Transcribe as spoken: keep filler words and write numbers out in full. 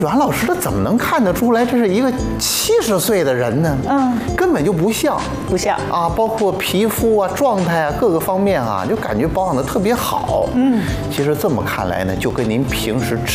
阮老师他怎么能看得出来这是一个七十岁的人呢？嗯，根本就不像， 不像啊，包括皮肤啊、状态啊各个方面啊，就感觉保养的特别好。嗯，其实这么看来呢，就跟您平时吃